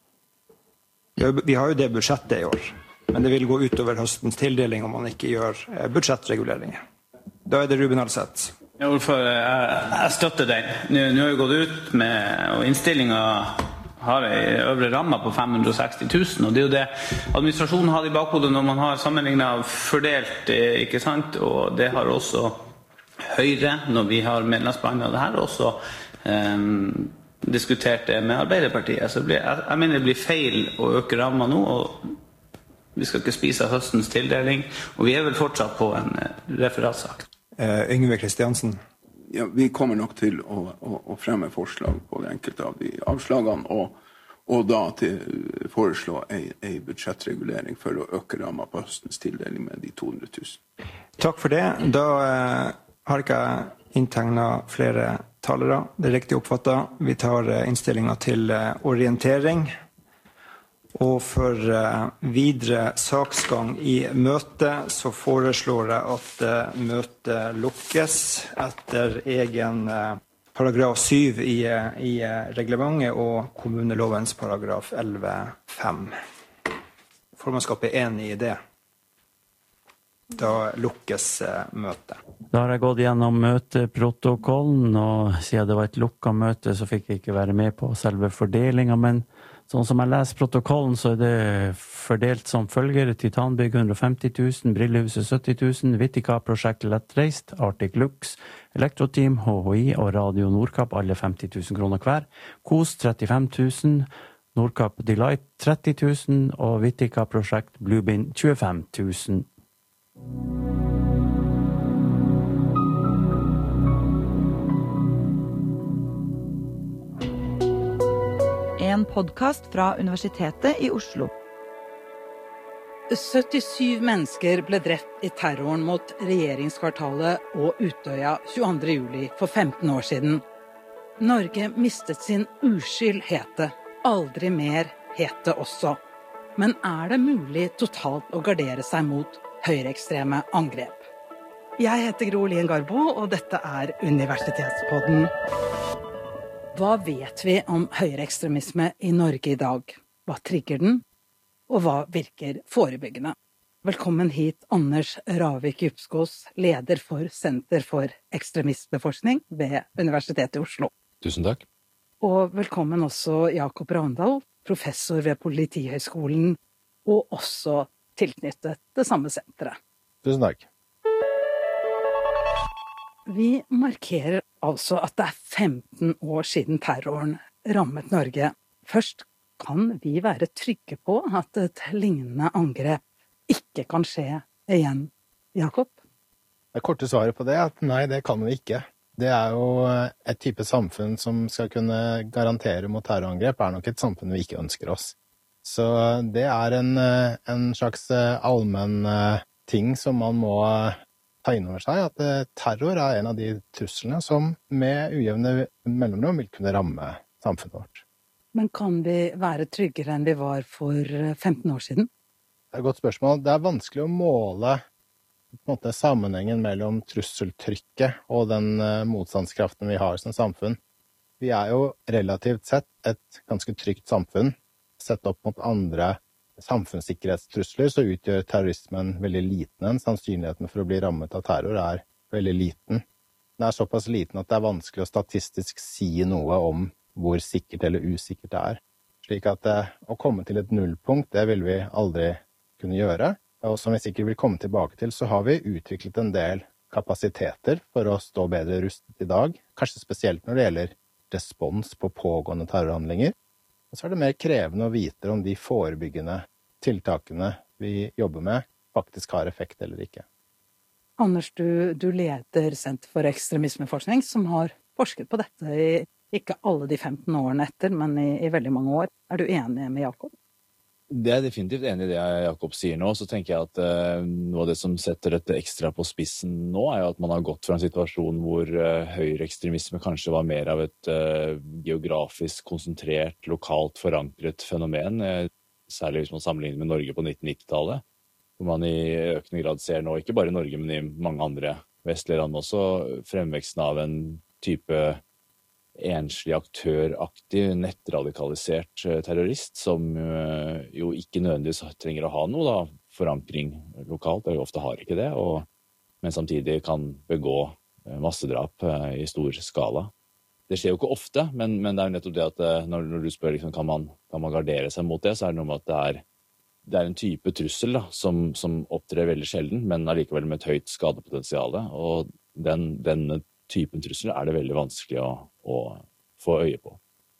Vi har jo det budsjettet i år, men det vil gå utover høstens tildeling om man ikke gjør budsjettreguleringer. Da er det Ruben Alseth. Ja, ordfører, jeg, jeg støtter den. Nå, nå har vi gått ut med, og innstillingen har en øvre ramme på fem hundre og seksti tusen, og det er jo det administrasjonen har i bakhodet når man har sammenlignet fordelt, ikke sant, og det har også Høyre, når vi har medlemsbehandlet det her, også um, diskutert det med Arbeiderpartiet. Så blir, jeg, jeg mener det blir feil å øke rammen nå, og vi skal ikke spise høstens tildeling, og vi er vel fortsatt på en referatsak. Uh, Yngve Kristiansen. Ja, vi kommer nok til å, å, å fremme forslag på det enkelte av de avslagene, og, og da til foreslå en, en budsjettregulering for å øke rammen på høstens tildeling med de to hundre tusen. Takk for det. Da eh, har ikke jeg inntegnet flere talere. Det er riktig oppfattet. Vi tar eh, innstillingen til eh, orientering. Og for uh, videre saksgang i møtet så foreslår jeg at uh, møtet lukkes etter egen uh, paragraf syv i, uh, i uh, reglementet og kommunelovens paragraf elleve fem. Formannskapet er enig i det. Da lukkes uh, møtet. Da har jeg gått gjennom møteprotokollen, og siden det var et lukket møte så fikk jeg ikke være med på selve fordelingen, men sånn som jeg leser protokollen, så er det fordelt som følger: Titanbygg hundre og femti tusen, Brillehuset sytti tusen, Vitika-prosjekt Lettreist, Arctic Lux, Elektroteam, H H I og Radio Nordkapp, alle femti tusen kroner hver, Kos trettifem tusen, Nordkapp Delight tretti tusen og Vitika-prosjekt Bluebeam tjuefem tusen. En podcast fra Universitetet i Oslo. syttisju mennesker ble drept i terroren mot regjeringskvartalet og Utøya tjueandre juli for femten år siden. Norge mistet sin uskyld, het det. Aldri mer, het det også. Men er det mulig totalt å gardere seg mot høyreekstreme angrep? Jeg heter Gro Lien Garbo, og dette er Universitetspodden. Hva vet vi om høyreekstremisme i Norge i dag? Hva trigger den? Og hva virker forebyggende? Velkommen hit, Anders Ravik Djupskås, leder for Senter for ekstremismeforskning ved Universitetet i Oslo. Tusen takk. Og velkommen også Jakob Ravndal, professor ved Politihøgskolen, og også tilknyttet det samme senteret. Tusen takk. Vi markerer altså at det er femten år siden terroren rammet Norge. Først, kan vi være trygge på at et lignende angrep ikke kan skje igjen? Jakob? Det korte svaret på det er at nei, det kan vi ikke. Det er jo et type samfunn som skal kunne garantere mot terrorangrep, er nok et samfunn vi ikke ønsker oss. Så det er en, en slags allmenn ting som man må ta inn over seg, at terror er en av de truslene som med ujevne mellomrom vil kunne ramme samfunnet vårt. Men kan vi være tryggere enn vi var for femten år siden? Det er et godt spørsmål. Det er vanskelig å måle på en måte, sammenhengen mellom trusseltrykket og den motstandskraften vi har som samfunn. Vi er jo relativt sett et ganske trygt samfunn. Sett opp mot andre samfunnssikkerhetstrusler så utgjør terrorismen veldig liten en. Sannsynligheten for å bli rammet av terror er veldig liten. Den er såpass liten at det er vanskelig å statistisk si noe om hvor sikkert eller usikkert det er. Slik at eh, å komme til et nullpunkt, det vil vi aldri kunne gjøre. Og som vi sikkert vil komme tilbake til, så har vi utviklet en del kapasiteter for å stå bedre rustet i dag. Kanskje spesielt når det gjelder respons på pågående terrorhandlinger. Og så er det mer krevende å vite om de forebyggende tiltakene vi jobber med faktisk har effekt eller ikke. Anders, du, du leder Senter for ekstremismeforskning, som har forsket på dette i ikke alle de femten årene etter, men i, i veldig mange år. Er du enig med Jakob? Det er definitivt enig i det Jakob sier nå. Så tenker jeg at uh, noe av det som setter dette ekstra på spissen nå, er jo at man har gått fra en situasjon hvor uh, høyreekstremisme kanskje var mer av et uh, geografisk konsentrert, lokalt forankret fenomen, uh, særlig hvis man sammenligner med Norge på nitten nittitallet, hvor man i økende grad ser nå, ikke bare i Norge, men i mange andre vestlige land også, fremveksten av en type enslig aktøraktig, nettradikalisert terrorist som uh, jo ikke nødvendigvis trenger å ha noe da, forankring lokalt, eller ofte har ikke det, og, men samtidig kan begå uh, massedrap uh, i stor skala. Det skjer jo ikke ofte, men, men det er jo nettopp det at uh, når, når du spør liksom, kan, man, kan man gardere seg mot det, så er det noe med at det er, det er en type trussel da, som, som opptrer veldig sjelden, men allikevel med et høyt skadepotensiale, og den, denne typen trussel er det veldig vanskelig å å få øye på.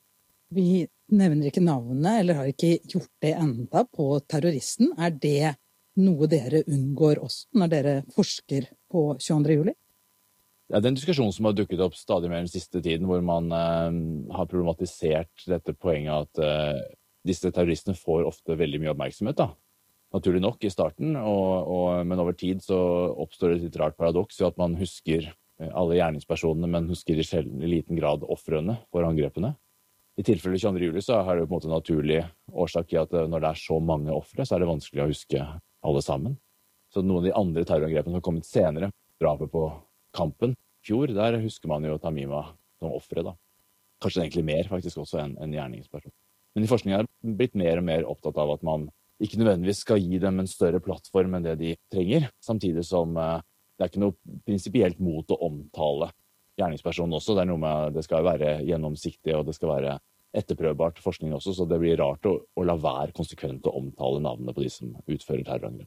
Vi nevner ikke navnet, eller har ikke gjort det enda på terroristen. Er det noe dere unngår også når dere forsker på tjueandre juli? Ja, det er en diskusjon som har dukket opp stadig mer den siste tiden, hvor man eh, har problematisert dette poenget at eh, disse terroristene får ofte veldig mye oppmerksomhet, da. Naturlig nok i starten, og, og, men over tid så oppstår det et litt rart paradoks ved at man husker alle gjerningspersonene, men husker i sjelden i liten grad ofrene for angrepene. I tilfelle tjueandre juli så er det på en måte en naturlig årsak i at når det er så mange ofre, så er det vanskelig å huske alle sammen. Så noen av de andre terrorangrepene som har kommet senere, drapet på Kampen i fjor, der husker man jo Tamima som ofre da. Kanskje egentlig mer faktisk også enn en gjerningsperson. Men i forskningen er det blitt mer og mer opptatt av at man ikke nødvendigvis skal gi dem en større plattform enn det de trenger, samtidig som det er ikke noe prinsipielt mot å omtale gjerningspersonen også. Det er noe med, det skal være gjennomsiktig, og det skal være etterprøvbart forskning også, så det blir rart å, å la være konsekvent å omtale navnene på de som utfører terrorangrep.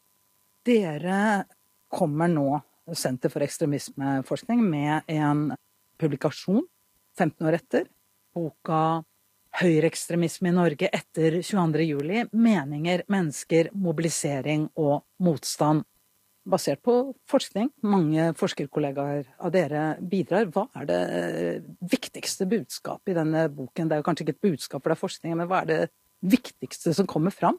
Dere kommer nå, Senter for ekstremismeforskning, med en publikasjon femten år etter, boka Høyreekstremisme i Norge etter tjueandre juli, meninger, mennesker, mobilisering og motstand. Basert på forskning, mange forskerkollegaer av dere bidrar. Hva er det viktigste budskapet i denne boken? Det er jo kanskje ikke et budskap for det er forskning, men hva er det viktigste som kommer fram?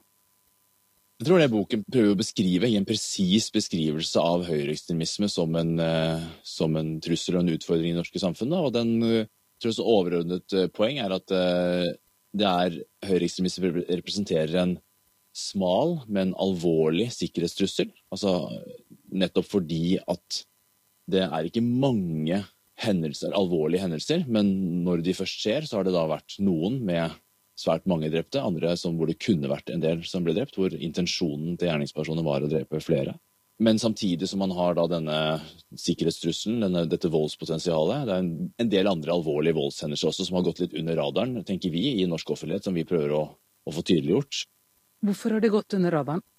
Jeg tror det boken prøver å beskrive, i en presis beskrivelse av høyreekstremisme som en, som en trussel og en utfordring i norske samfunn. Og den tror jeg så overordnet poeng er at det er høyreekstremisme representerer en smal, men alvorlig sikkerhetstrussel. Altså nettopp fordi at det er ikke mange hendelser, alvorlige hendelser, men når de først skjer, så har det da vært noen med svært mange drepte, andre som, hvor det kunne vært en del som ble drept, hvor intensjonen til gjerningspersoner var å drepe flere. Men samtidig som man har da denne sikkerhetstrusselen, denne, dette voldspotensialet, det er en, en del andre alvorlige voldshendelser også som har gått litt under radaren, tenker vi, i norsk offentlighet, som vi prøver å, å få tydeliggjort. Hvorfor har det gått under radaren?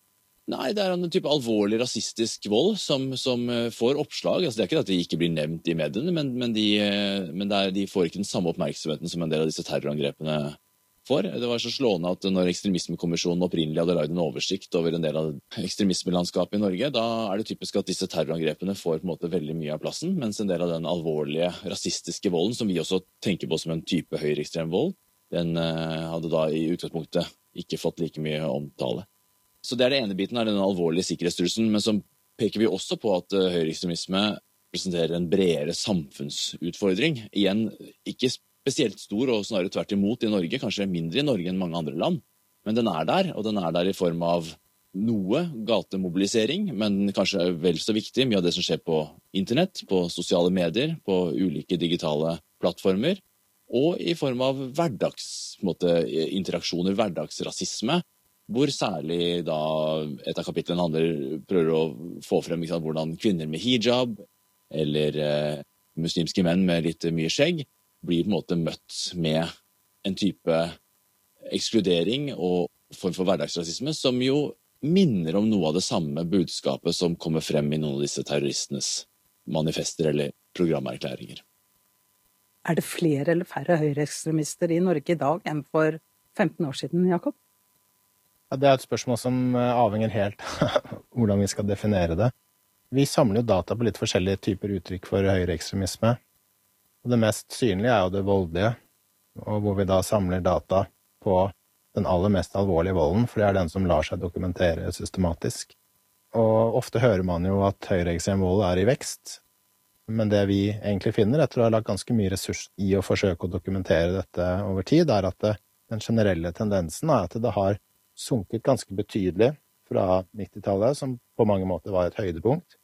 Nei, det er en type alvorlig rasistisk vold som, som får oppslag. Altså, det er ikke at de ikke blir nevnt i mediene, men, men, de, men det er, de får ikke den samme oppmerksomheten som en del av disse terrorangrepene får. Det var så slående at når Ekstremismekommisjonen opprinnelig hadde laget en oversikt over en del av ekstremismelandskapet i Norge, da er det typisk at disse terrorangrepene får på en måte veldig mye av plassen, mens en del av den alvorlige rasistiske volden, som vi også tenker på som en type høyreekstrem vold, den hadde da i utgangspunktet ikke fått like mye omtale. Så det er det ene biten av den alvorlige sikkerhetstrusselen, men så peker vi også på at uh, høyreekstremisme presenterer en bredere samfunnsutfordring. Igjen, ikke spesielt stor, og snarere tvert imot i Norge, kanskje mindre i Norge enn mange andre land. Men den er der, og den er der i form av noe gatemobilisering, men kanskje vel så viktig, mye av det som skjer på internett, på sosiale medier, på ulike digitale plattformer, og i form av hverdags, på en måte, interaksjoner, hverdagsrasisme, hvor særlig da et av kapitlene handler, prøver å få frem sant, hvordan kvinner med hijab eller eh, muslimske menn med litt mye skjegg blir på en måte møtt med en type ekskludering og form for hverdagsrasisme som jo minner om noe av det samme budskapet som kommer frem i noen av disse terroristenes manifester eller programerklæringer. Er det flere eller færre høyreekstremister i Norge i dag enn for femten år siden, Jakob? Ja, det er et spørsmål som avhenger helt av hvordan vi skal definere det. Vi samler jo data på litt forskjellige typer uttrykk for høyreekstremisme. Og det mest synlige er jo det voldelige, og hvor vi da samler data på den aller mest alvorlige volden, for det er den som lar seg dokumentere systematisk. Og ofte hører man jo at høyreekstrem vold er i vekst, men det vi egentlig finner, etter å ha lagt ganske mye ressurs i å forsøke å dokumentere dette over tid, er at det, den generelle tendensen er at det har sunket ganske betydelig fra nittitallet, som på mange måter var et høydepunkt.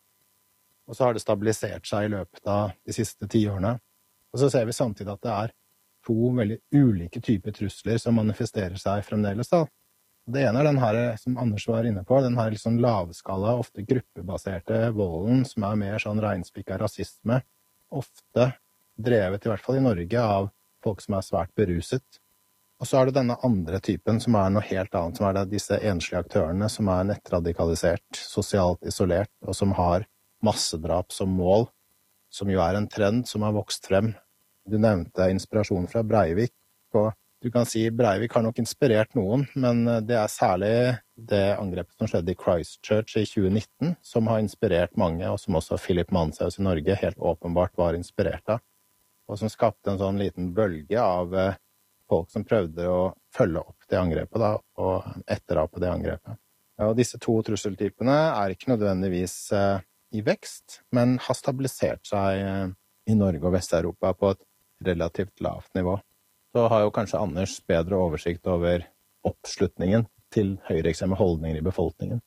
Og så har det stabilisert seg i løpet av de siste ti årene. Og så ser vi samtidig at det er to veldig ulike typer trusler som manifesterer seg fremdeles da. Det ene er den her, som Anders var inne på, den her liksom lavskala, ofte gruppebaserte volden, som er mer sånn regnspikka rasisme, ofte drevet i hvert fall i Norge av folk som er svært beruset. Og så er det denne andre typen som er noe helt annet, som er det disse enslige aktørene som er nettradikalisert, sosialt isolert, og som har massedrap som mål, som jo er en trend som har vokst frem. Du nevnte inspirasjon fra Breivik, og du kan si Breivik har nok inspirert noen, men det er særlig det angrepet som skjedde i Christchurch i tjue nitten, som har inspirert mange, og som også Philip Manshaus i Norge helt åpenbart var inspirert av, og som skapte en sånn liten bølge av folk som prøvde å følge opp det angrepet da, og etterape det angrepet. Ja, og disse to trusseltypene er ikke nødvendigvis eh, i vekst, men har stabilisert seg eh, i Norge og Vest-Europa på et relativt lavt nivå. Så har jo kanskje Anders bedre oversikt over oppslutningen til høyreekstreme holdninger i befolkningen.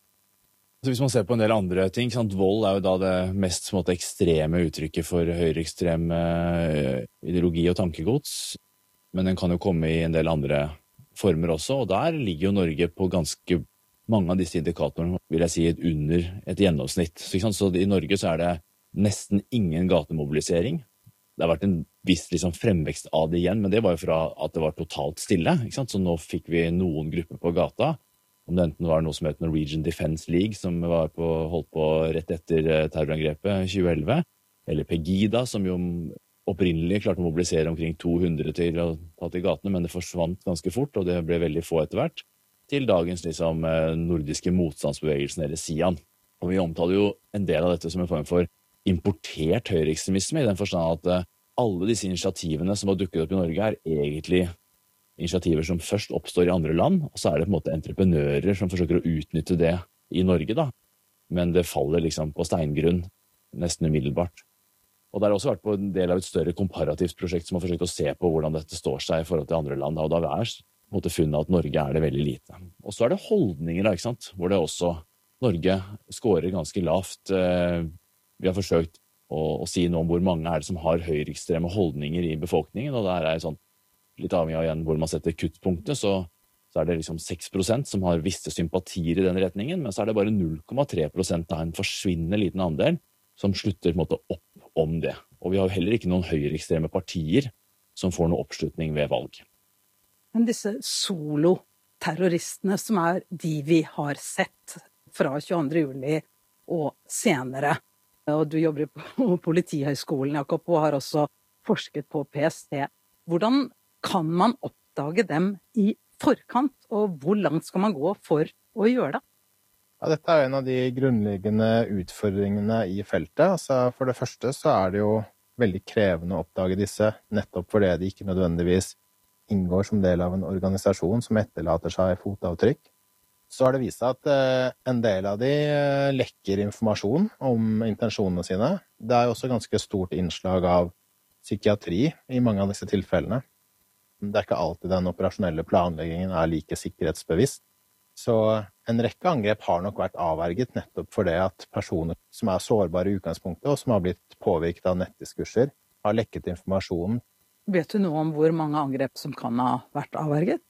Så hvis man ser på en del andre ting, sant, vold er jo da det mest måte, ekstreme uttrykket for høyreekstrem eh, ideologi og tankegods. Men den kan jo komme i en del andre former også, og der ligger jo Norge på ganske mange av disse indikatorene, vil jeg si, under et gjennomsnitt. Så, ikke sant? Så i Norge så er det nesten ingen gatemobilisering. Det har vært en viss liksom, fremvekst av det igjen, men det var jo fra at det var totalt stille. Ikke sant? Så nå fikk vi noen grupper på gata, om det enten var noe som het Norwegian Defence League, som var på, holdt på rett etter terrorangrepet tjue elleve, eller Pegida, som jo opprinnelig klarte å mobilisere omkring to hundre til å ta til gatene, men det forsvant ganske fort, og det ble veldig få etter hvert, til dagens liksom, nordiske motstandsbevegelsen, eller SIAN. Og vi omtaler jo en del av dette som en form for importert høyreekstremisme, i den forstand at alle disse initiativene som har dukket opp i Norge er egentlig initiativer som først oppstår i andre land, og så er det på en måte entreprenører som forsøker å utnytte det i Norge, da. Men det faller liksom på steingrunn nesten umiddelbart. Og det har også vært på en del av et større komparativt prosjekt som har forsøkt å se på hvordan dette står seg i forhold til andre land, og da er på en måte funnet at Norge er det veldig lite. Og så er det holdninger, da, ikke sant? Hvor det også Norge scorer ganske lavt. Vi har forsøkt å, å si noe om hvor mange er det som har høyreekstreme holdninger i befolkningen, og der er sånn, litt avhengig av igjen hvor man setter kuttpunktet, så, så er det liksom seks prosent som har visse sympatier i den retningen, men så er det bare null komma tre prosent av en forsvinnende liten andel som slutter på en måte opp om det. Og vi har jo heller ikke noen høyreekstreme partier som får noe oppslutning ved valg. Men disse solo-terroristene som er de vi har sett fra tjueandre juli og senere. Og du jobber på Politihøgskolen, Jakob, og har også forsket på P S T. Hvordan kan man oppdage dem i forkant, og hvor langt skal man gå for å gjøre det? Ja, dette er jo en av de grunnleggende utfordringene i feltet. Altså, for det første så er det jo veldig krevende å oppdage disse, nettopp fordi de ikke nødvendigvis inngår som del av en organisasjon som etterlater seg fotavtrykk. Så har det vist seg at eh, en del av de eh, lekker informasjon om intensjonene sine. Det er jo også ganske stort innslag av psykiatri i mange av disse tilfellene. Det er ikke alltid den operasjonelle planleggingen er like sikkerhetsbevisst. Så en rekke angrep har nok vært avverget nettopp for det at personer som er sårbare i utgangspunktet, og som har blitt påvirket av nettdiskurser, har lekket informasjonen. Vet du noe om hvor mange angrep som kan ha vært avverget?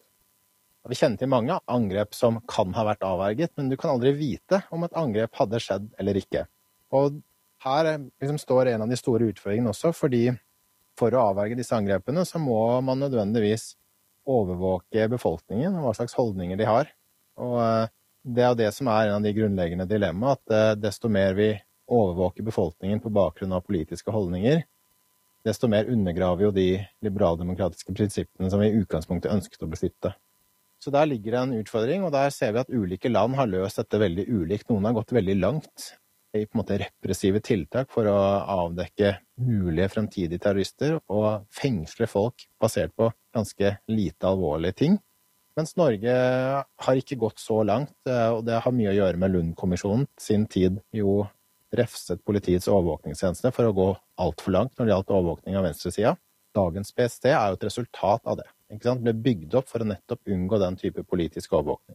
Vi kjenner til mange angrep som kan ha vært avverget, men du kan aldri vite om et angrep hadde skjedd eller ikke. Og her liksom står en av de store utfordringene også, fordi for å avverge disse angrepene så må man nødvendigvis overvåke befolkningen og hva slags holdninger de har. Og det er jo det som er en av de grunnleggende dilemmaene, at desto mer vi overvåker befolkningen på bakgrunn av politiske holdninger, desto mer undergraver jo de liberaldemokratiske prinsippene som vi i utgangspunktet ønsket å beskytte. Så der ligger det en utfordring, og der ser vi at ulike land har løst dette veldig ulikt. Noen har gått veldig langt i på en måte repressive tiltak for å avdekke mulige fremtidige terrorister og fengsle folk basert på ganske lite alvorlige ting. Mens Norge har ikke gått så langt, og det har mye å gjøre med Lund-kommisjonen. Sin tid jo refset politiets overvåkningstjeneste for å gå alt for langt når det gjaldt overvåkning av venstresida. Dagens P S T er jo et resultat av det. Ikke sant? Ble bygd opp for å nettopp unngå den type politisk overvåkning.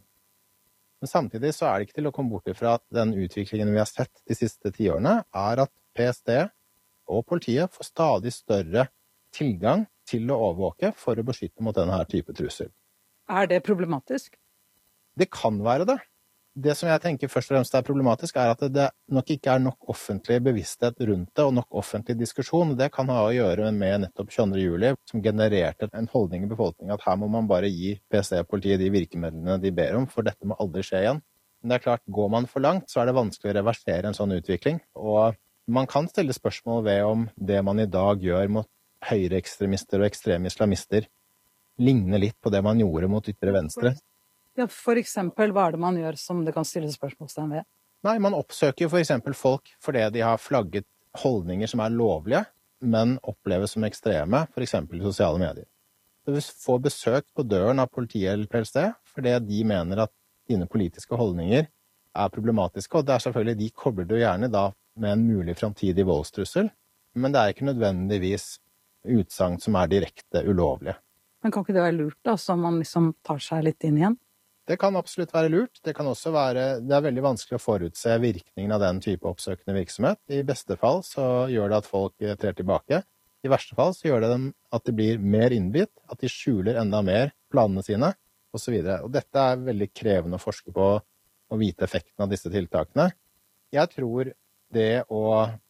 Men samtidig så er det ikke til å komme bort ifra at den utviklingen vi har sett de siste tiårene er at P S T og politiet får stadig større tilgang til å overvåke for å beskytte mot denne type trussel. Er det problematisk? Det kan være det. Det som jeg tenker først og fremst er problematisk, er at det nok ikke er nok offentlig bevissthet rundt det, og nok offentlig diskusjon. Det kan ha å gjøre med nettopp tjueandre juli, som genererte en holdning i befolkningen at her må man bare gi P S T og politiet de virkemidlene de ber om, for dette må aldri skje igjen. Men det er klart, går man for langt, så er det vanskelig å reversere en sånn utvikling. Og man kan stille spørsmål ved om det man i dag gjør mot høyreekstremister og ekstreme islamister ligner litt på det man gjorde mot ytre venstre. Ja, for eksempel, hva er det man gjør som det kan stille spørsmålstegn ved? Nei, man oppsøker jo for eksempel folk fordi de har flagget holdninger som er lovlige, men oppleves som ekstreme, for eksempel i sosiale medier. Så hvis du får besøk på døren av politiet eller P S T, fordi de mener at dine politiske holdninger er problematiske, og det er selvfølgelig, de kobler du gjerne da med en mulig fremtidig voldstrussel, men det er ikke nødvendigvis utsagn som er direkte ulovlige. Men kan ikke det være lurt da, så man liksom tar seg litt inn igjen? Det kan absolutt være lurt. Det kan også være, det er veldig vanskelig å forutse virkningen av den type oppsøkende virksomhet. I beste fall så gjør det at folk trer tilbake. I verste fall så gjør det dem at de blir mer innbitt, at de skjuler enda mer planene sine, og så videre. Og dette er veldig krevende å forske på og vite effekten av disse tiltakene. Jeg tror det å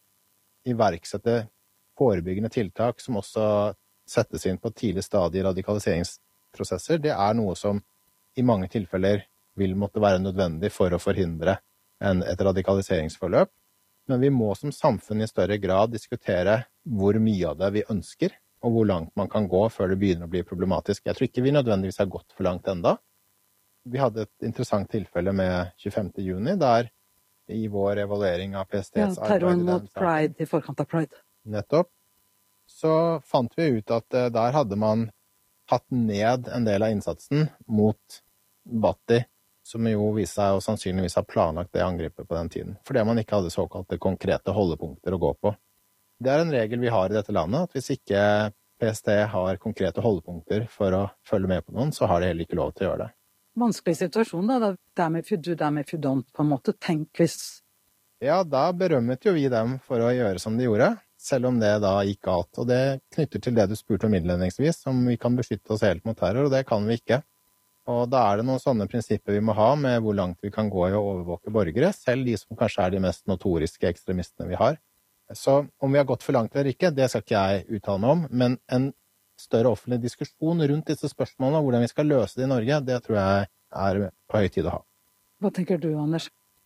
iverksette forebyggende tiltak som også settes inn på tidlig stadie i radikaliseringsprosesser, det er noe som i mange tilfeller vil måtte være nødvendig for å forhindre en, et radikaliseringsforløp. Men vi må som samfunn i større grad diskutere hvor mye av det vi ønsker, og hvor langt man kan gå før det begynner å bli problematisk. Jeg tror ikke vi nødvendigvis har gått for langt enda. Vi hadde et interessant tilfelle med tjuefemte juni, der i vår evaluering av P S T's arbeid... Ja, terroren mot Pride, i forkant av Pride. Nettopp. Så fant vi ut at der hadde man hatt ned en del av innsatsen mot Bhatti, som jo viste seg å sannsynligvis ha planlagt det angrepet på den tiden, fordi man ikke hadde såkalte konkrete holdepunkter å gå på. Det er en regel vi har i dette landet, at hvis ikke P S T har konkrete holdepunkter for å følge med på noen, så har de heller ikke lov til å gjøre det. Vanskelig situasjon da, damn if you do, damn if you don't, på en måte. Tenk hvis... Ja, da berømmet jo vi dem for å gjøre som de gjorde, selv om det da gikk galt. Og det knytter til det du spurte om innledningsvis, om vi kan beskytte oss helt mot terror, og det kan vi ikke. Og da er det noen sånne prinsipper vi må ha med hvor langt vi kan gå i å overvåke borgere, selv de som kanskje er de mest notoriske ekstremistene vi har. Så om vi har gått for langt eller ikke, det skal ikke jeg uttale meg om, men en større offentlig diskusjon rundt disse spørsmålene, og hvordan vi skal løse det i Norge, det tror jeg er på høy tid å ha. Hva tenker du, Anders?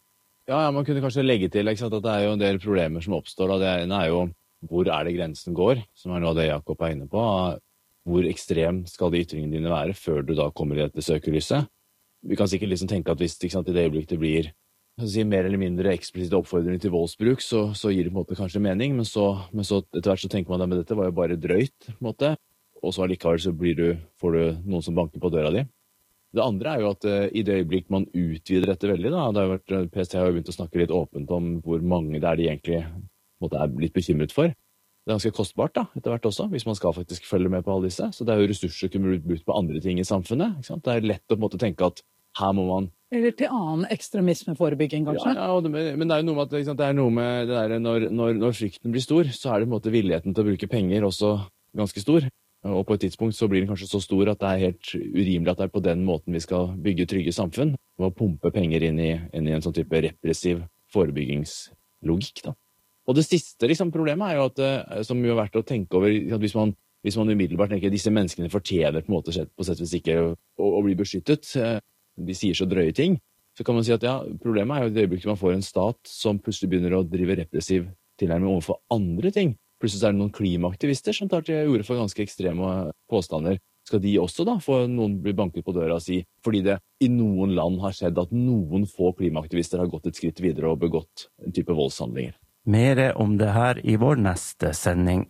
Ja, ja, man kunne kanskje legge til ikke sant, at det er jo en del problemer som oppstår. Da. Det ene er jo hvor er det grensen går, som er noe av det Jakob er inne på. Hvor ekstrem skal de ytringene dine være før du da kommer i dette søkelyset? Vi kan sikkert liksom tenke at hvis ikke sant, i det øyeblikket det blir si, mer eller mindre eksplisitt oppfordring til voldsbruk, så, så gir det på en måte kanskje mening, men så, men så etter hvert så tenker man at dette var jo bare drøyt, på en måte, og så allikevel så blir du, får du noen som banker på døra di. Det andre er jo at uh, i det øyeblikk man utvider dette veldig, da, det har jo vært, P S T har jo begynt å snakke litt åpent om hvor mange det er de egentlig på en måte, er litt bekymret for. Det er ganske kostbart da, etter hvert også, hvis man skal faktisk følge med på alle disse. Så det er jo ressurser som kunne bli brukt på andre ting i samfunnet. Ikke sant? Det er lett å på en måte tenke at her må man Eller til annen ekstremismeforebygging, kanskje? Ja, ja det, men det er jo noe med at det er noe med det der, når, når, når frykten blir stor, så er det på en måte villigheten til å bruke penger også ganske stor. Og på et tidspunkt så blir den kanskje så stor at det er helt urimelig at det er på den måten vi skal bygge trygge samfunn. Og pumpe penger inn i, inn i en sånn type repressiv forebyggingslogikk. Da. Og det siste liksom, problemet er jo at, som jo har vært å tenke over, at hvis man, hvis man umiddelbart tenker at disse menneskene fortjener på en måte på sett hvis ikke å, å bli beskyttet, de sier så drøye ting, så kan man si at ja, problemet er jo det øyeblikket man får en stat som plutselig begynner å drive repressiv tilnærming overfor andre ting. Plutselig er det noen klimaaktivister som tar til orde for ganske ekstreme påstander. Skal de også da få noen bli banket på døra og si, fordi det i noen land har skjedd at noen få klimaaktivister har gått et skritt videre og begått en type voldshandlinger. Mere om det her i vår neste sending.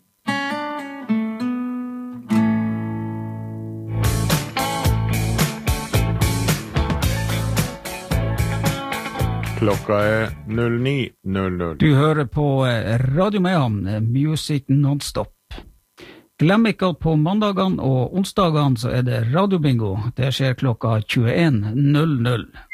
Klokka er null ni null null. Du hører på Radio Mehamn, Music Non-Stop. Glem ikke at på mandagene og onsdagene så er det radiobingo. Det skjer klokka tjueen null null.